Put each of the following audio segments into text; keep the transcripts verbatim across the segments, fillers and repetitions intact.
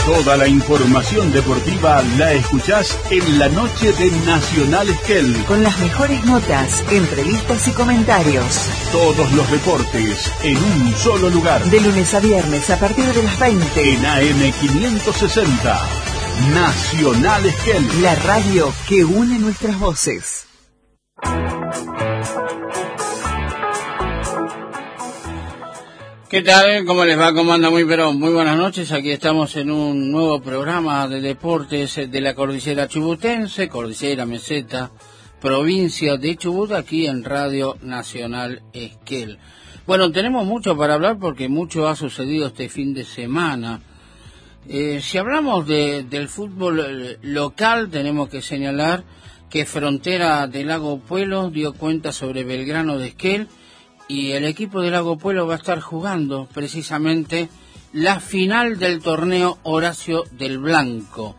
Toda la información deportiva la escuchás en la noche de Nacional Esquel. Con las mejores notas, entrevistas y comentarios. Todos los deportes en un solo lugar. De lunes a viernes a partir de las veinte. En A M quinientos sesenta. Nacional Esquel. La radio que une nuestras voces. ¿Qué tal? ¿Cómo les va? ¿Cómo anda? Muy pero muy buenas noches. Aquí estamos en un nuevo programa de deportes de la cordillera chubutense, cordillera meseta, provincia de Chubut, aquí en Radio Nacional Esquel. Bueno, tenemos mucho para hablar porque mucho ha sucedido este fin de semana. Eh, si hablamos de, del fútbol local, tenemos que señalar que Frontera de Lago Puelo dio cuenta sobre Belgrano de Esquel. Y el equipo de Lago Puelo va a estar jugando precisamente la final del torneo Horacio del Blanco.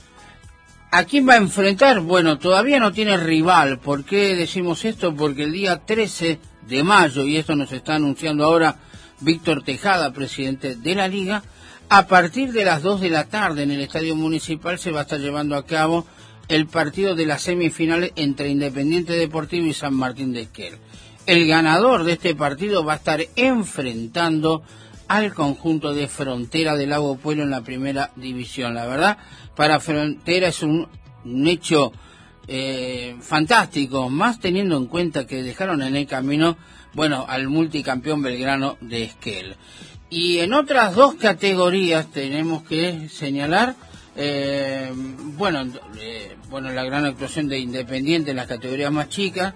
¿A quién va a enfrentar? Bueno, todavía no tiene rival. ¿Por qué decimos esto? Porque el día trece de mayo, y esto nos está anunciando ahora Víctor Tejada, presidente de la Liga, a partir de las dos de la tarde en el Estadio Municipal se va a estar llevando a cabo el partido de las semifinales entre Independiente Deportivo y San Martín de Esquel. El ganador de este partido va a estar enfrentando al conjunto de Frontera de Lago Puelo en la primera división. La verdad, para Frontera es un, un hecho eh, fantástico, más teniendo en cuenta que dejaron en el camino, bueno, al multicampeón Belgrano de Esquel. Y en otras dos categorías tenemos que señalar, eh, bueno, eh, bueno, la gran actuación de Independiente en las categorías más chicas,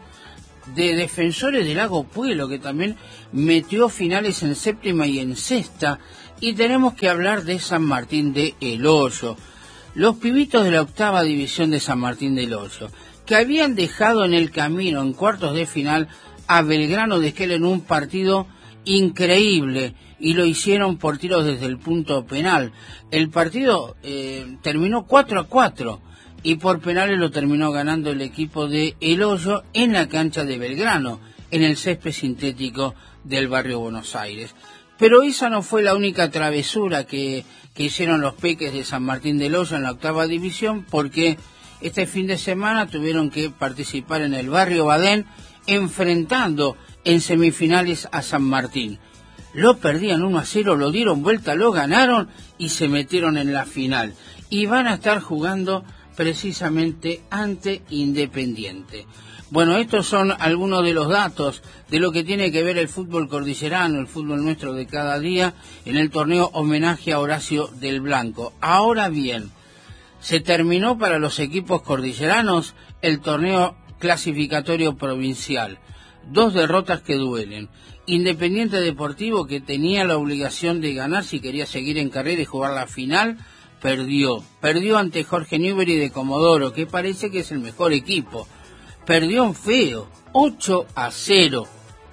de Defensores del Lago Puelo, que también metió finales en séptima y en sexta, y tenemos que hablar de San Martín de El Hoyo, los pibitos de la octava división de San Martín del Hoyo, que habían dejado en el camino en cuartos de final a Belgrano de Esquel en un partido increíble, y lo hicieron por tiros desde el punto penal. El partido eh, terminó cuatro a cuatro, y por penales lo terminó ganando el equipo de El Hoyo en la cancha de Belgrano, en el césped sintético del barrio Buenos Aires. Pero esa no fue la única travesura que, que hicieron los peques de San Martín del Hoyo en la octava división, porque este fin de semana tuvieron que participar en el barrio Badén, enfrentando en semifinales a San Martín. Lo perdían uno a cero, lo dieron vuelta, lo ganaron y se metieron en la final. Y van a estar jugando precisamente ante Independiente. Bueno, estos son algunos de los datos de lo que tiene que ver el fútbol cordillerano, el fútbol nuestro de cada día, en el torneo homenaje a Horacio del Blanco. Ahora bien, se terminó para los equipos cordilleranos el torneo clasificatorio provincial. Dos derrotas que duelen. Independiente Deportivo, que tenía la obligación de ganar si quería seguir en carrera y jugar la final, perdió, perdió ante Jorge Newbery de Comodoro, que parece que es el mejor equipo. Perdió en feo, ocho a cero,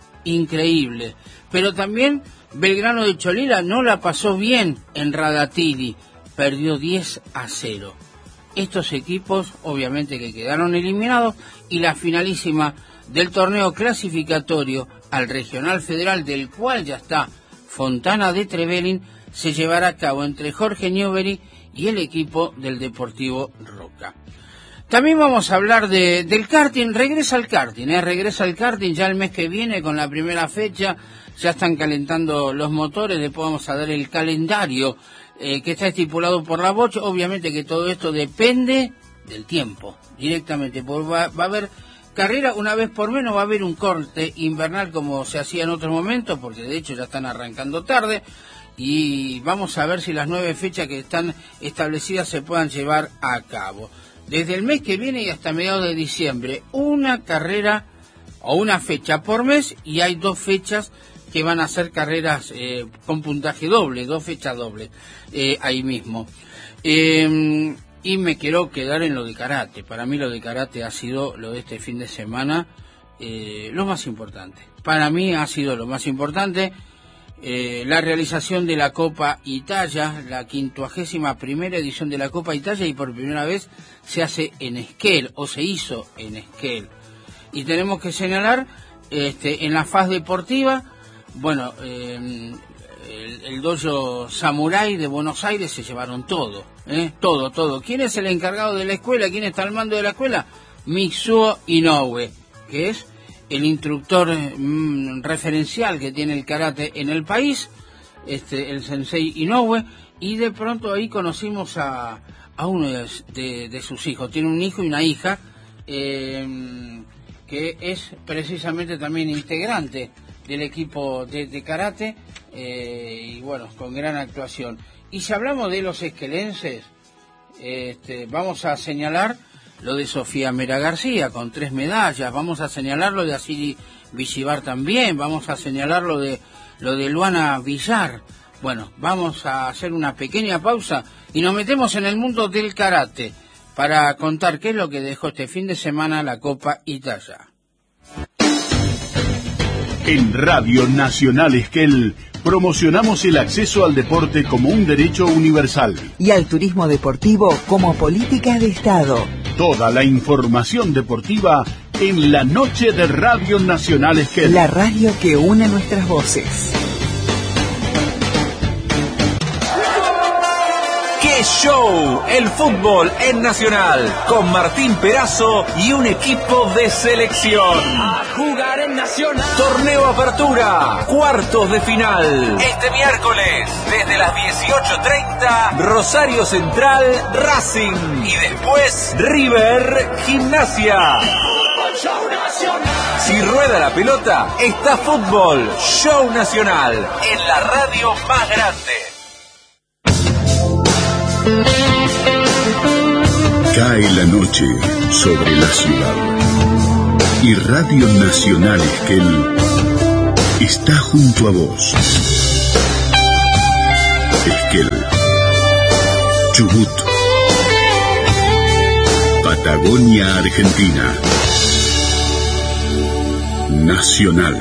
increíble. Pero también Belgrano de Cholila no la pasó bien en Radatili, perdió diez a cero. Estos equipos, obviamente que quedaron eliminados, y la finalísima del torneo clasificatorio al Regional Federal, del cual ya está Fontana de Trevelin, se llevará a cabo entre Jorge Newbery y el equipo del Deportivo Roca. También vamos a hablar de, del karting. Regresa al karting, ¿eh? regresa al karting ya el mes que viene con la primera fecha. Ya están calentando los motores. Después vamos a dar el calendario eh, que está estipulado por la Bosch. Obviamente que todo esto depende del tiempo, directamente. Porque va, va a haber carrera una vez por menos, va a haber un corte invernal como se hacía en otros momentos, porque de hecho ya están arrancando tarde. Y vamos a ver si las nueve fechas que están establecidas se puedan llevar a cabo. Desde el mes que viene y hasta mediados de diciembre, una carrera o una fecha por mes, y hay dos fechas que van a ser carreras eh, con puntaje doble, dos fechas dobles, eh, ahí mismo. Eh, y me quiero quedar en lo de karate. Para mí lo de karate ha sido, lo de este fin de semana, eh, lo más importante. Para mí ha sido lo más importante. Eh, la realización de la Copa Italia, la quincuagésima primera edición de la Copa Italia, y por primera vez se hace en Esquel, o se hizo en Esquel. Y tenemos que señalar, este, en la faz deportiva, bueno, eh, el, el dojo Samurai de Buenos Aires se llevaron todo, ¿eh? todo, todo. ¿Quién es el encargado de la escuela? ¿Quién está al mando de la escuela? Mitsuo Inoue, que es el instructor mmm, referencial que tiene el karate en el país, este, el sensei Inoue, y de pronto ahí conocimos a, a uno de, de, de sus hijos. Tiene un hijo y una hija, eh, que es precisamente también integrante del equipo de, de karate, eh, y bueno, con gran actuación. Y si hablamos de los esquelenses, este, vamos a señalar lo de Sofía Mera García, con tres medallas, vamos a señalar lo de Asiri Villibar también, vamos a señalar lo de, lo de Luana Villar. Bueno, vamos a hacer una pequeña pausa y nos metemos en el mundo del karate para contar qué es lo que dejó este fin de semana la Copa Italia. En Radio Nacional Esquel promocionamos el acceso al deporte como un derecho universal y al turismo deportivo como política de Estado. Toda la información deportiva en la noche de Radio Nacional Esquel. La radio que une nuestras voces. ¡Qué show! El fútbol en Nacional, con Martín Perazo y un equipo de selección. A jugar en Nacional. Torneo Apertura, cuartos de final. Este miércoles, desde las dieciocho treinta, Rosario Central, Racing. Y después, River, Gimnasia. Show Nacional. Si rueda la pelota, está fútbol. Show Nacional, en la radio más grande. Cae la noche sobre la ciudad y Radio Nacional Esquel está junto a vos. Esquel, Chubut, Patagonia, Argentina. Nacional,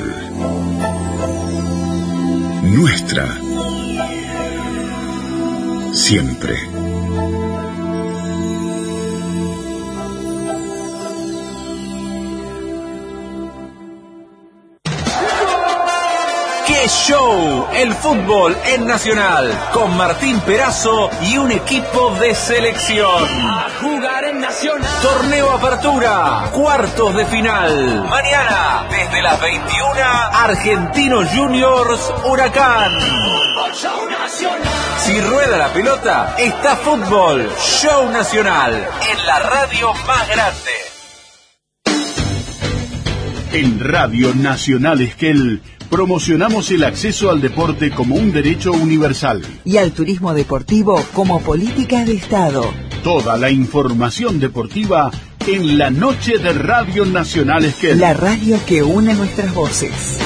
nuestra, siempre. ¡Qué show! El fútbol en Nacional, con Martín Perazo y un equipo de selección. A jugar en Nacional. Torneo Apertura, cuartos de final. Mañana, desde las veintiuna, Argentinos Juniors, Huracán. Show Nacional. Si rueda la pelota, está fútbol. Show Nacional, en la radio más grande. En Radio Nacional Esquel promocionamos el acceso al deporte como un derecho universal y al turismo deportivo como política de Estado. Toda la información deportiva en la noche de Radio Nacional Esquel. La radio que une nuestras voces.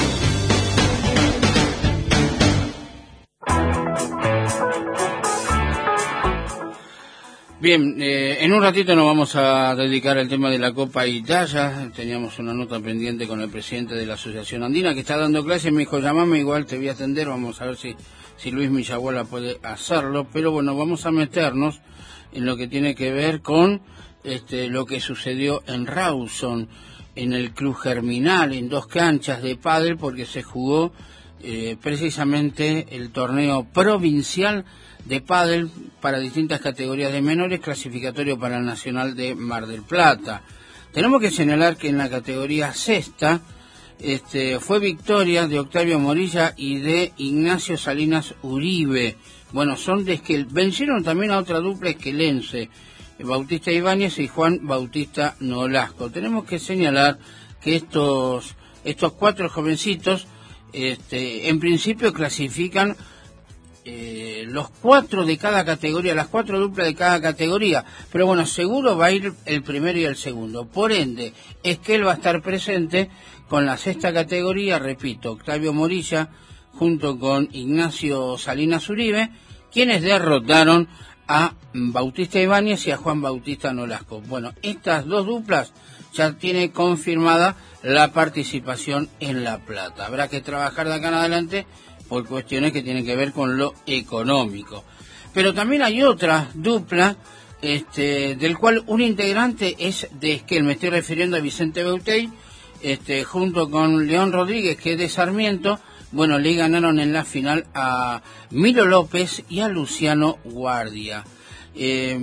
Bien, eh, en un ratito nos vamos a dedicar al tema de la Copa Italia. Teníamos una nota pendiente con el presidente de la Asociación Andina que está dando clases. Me dijo, llamame, igual te voy a atender. Vamos a ver si, si Luis Millaguala puede hacerlo. Pero bueno, vamos a meternos en lo que tiene que ver con este, lo que sucedió en Rawson, en el Club Germinal, en dos canchas de pádel, porque se jugó eh, precisamente el torneo provincial de pádel para distintas categorías de menores, clasificatorio para el Nacional de Mar del Plata. Tenemos que señalar que en la categoría sexta este, fue victoria de Octavio Morilla y de Ignacio Salinas Uribe. Bueno, son de Esquel. Vencieron también a otra dupla esquelense, Bautista Ibáñez y Juan Bautista Nolasco. Tenemos que señalar que estos, estos cuatro jovencitos este, en principio clasifican Eh, los cuatro de cada categoría, las cuatro duplas de cada categoría, pero bueno, seguro va a ir el primero y el segundo. Por ende, Esquel va a estar presente con la sexta categoría, repito, Octavio Morilla junto con Ignacio Salinas Uribe, quienes derrotaron a Bautista Ibáñez y a Juan Bautista Nolasco. Bueno, estas dos duplas ya tiene confirmada la participación en La Plata. Habrá que trabajar de acá en adelante por cuestiones que tienen que ver con lo económico. Pero también hay otra dupla, este, del cual un integrante es de Esquel, me estoy refiriendo a Vicente Beutey, este, junto con León Rodríguez, que es de Sarmiento. bueno, le ganaron en la final a Milo López y a Luciano Guardia. Eh,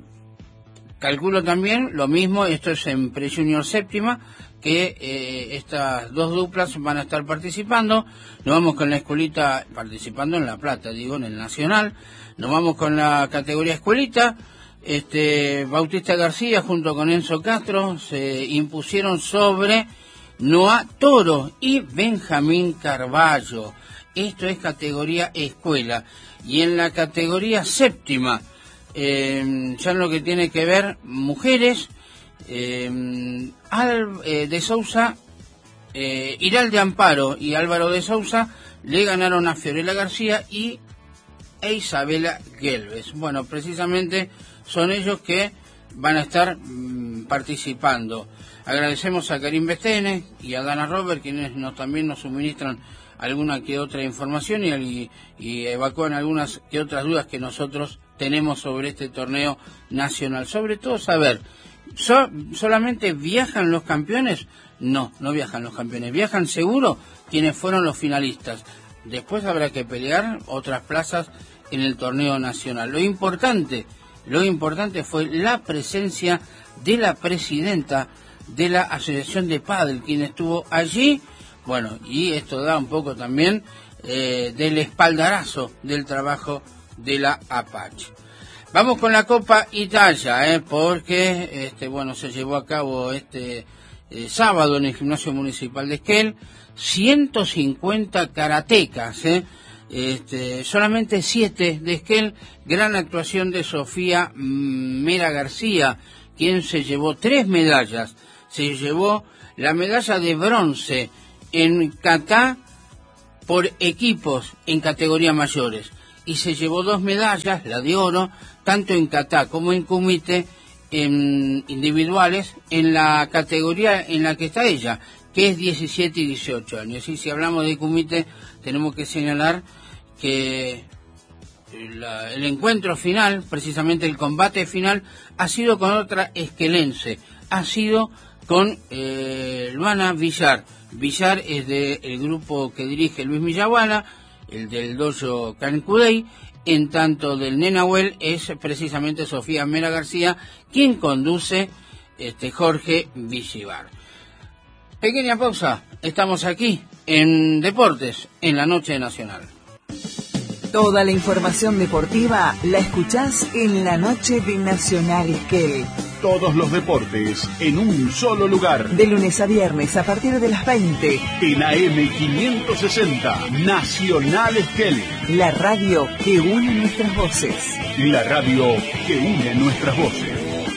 calculo también lo mismo, esto es en Pre-Junior séptima, que eh, estas dos duplas van a estar participando. Nos vamos con la escuelita, participando en La Plata, digo, en el Nacional. Nos vamos con la categoría escuelita. Este, Bautista García junto con Enzo Castro se impusieron sobre Noah Toro y Benjamín Carballo. Esto es categoría escuela. Y en la categoría séptima, eh, ya en lo que tiene que ver mujeres, eh, Al, eh, de Sousa, eh, Iral de Amparo y Álvaro de Sousa le ganaron a Fiorella García y a Isabela Gelbes. Bueno, precisamente son ellos que van a estar mmm, participando. Agradecemos a Karim Bestene y a Dana Robert, quienes nos, también nos suministran alguna que otra información y, y evacúan algunas que otras dudas que nosotros tenemos sobre este torneo nacional. Sobre todo saber, ¿so, ¿solamente viajan los campeones? No, no viajan los campeones. Viajan seguro quienes fueron los finalistas. Después habrá que pelear otras plazas en el torneo nacional. Lo importante, lo importante fue la presencia de la presidenta de la Asociación de Pádel, quien estuvo allí. Bueno, y esto da un poco también eh, del espaldarazo del trabajo de la Apache. Vamos con la Copa Italia, eh, porque este, bueno, se llevó a cabo este eh, sábado en el Gimnasio Municipal de Esquel. ciento cincuenta karatecas, eh, este, solamente siete de Esquel. Gran actuación de Sofía Mera García, quien se llevó tres medallas. Se llevó la medalla de bronce en kata por equipos en categoría mayores y se llevó dos medallas, la de oro, tanto en kata como en kumite, en individuales, en la categoría en la que está ella, que es diecisiete y dieciocho años. Y si hablamos de kumite, tenemos que señalar que la, el encuentro final, precisamente el combate final, ha sido con otra esquelense, ha sido con eh, Luana Villar. Villar es del grupo que dirige Luis Millaguana, el del dojo Cancudey. En tanto del Nenahuel es precisamente Sofía Mera García, quien conduce este Jorge Villibar. Pequeña pausa, estamos aquí en Deportes, en la Noche Nacional. Toda la información deportiva la escuchás en la Noche de Nacional Esquel. Todos los deportes en un solo lugar. De lunes a viernes a partir de las veinte. En A M quinientos sesenta, Nacional Esquel. La radio que une nuestras voces. La radio que une nuestras voces.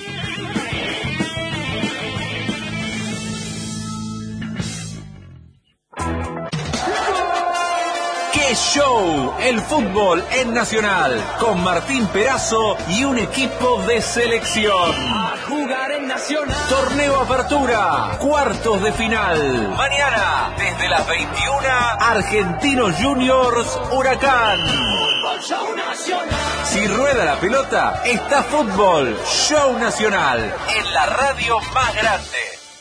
¡Qué show! El fútbol en Nacional, con Martín Perazo y un equipo de selección. A jugar en Nacional. Torneo Apertura, cuartos de final. Mañana, desde las veintiuna, Argentinos Juniors, Huracán. Fútbol Show Nacional. Si rueda la pelota, está fútbol. Show Nacional, en la radio más grande.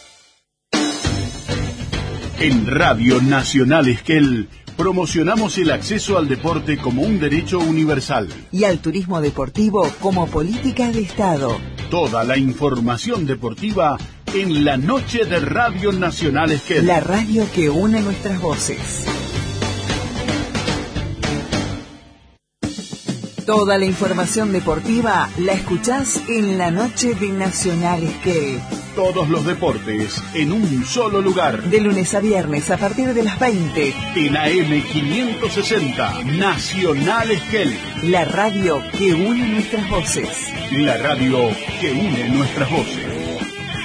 En Radio Nacional Esquel promocionamos el acceso al deporte como un derecho universal. Y al turismo deportivo como política de Estado. Toda la información deportiva en la noche de Radio Nacional Esquel. La radio que une nuestras voces. Toda la información deportiva la escuchás en la Noche de Nacional Esquel. Todos los deportes en un solo lugar. De lunes a viernes a partir de las veinte. En A M quinientos sesenta, Nacional Esquel. La radio que une nuestras voces. La radio que une nuestras voces.